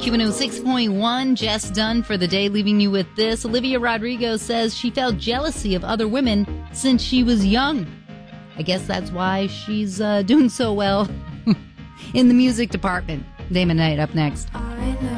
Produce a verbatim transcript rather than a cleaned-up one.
Q one oh six point one, Jess Dunn for the day, leaving you with this. Olivia Rodrigo says she felt jealousy of other women since she was young. I guess that's why she's uh, doing so well in the music department. Damon Knight up next. I know.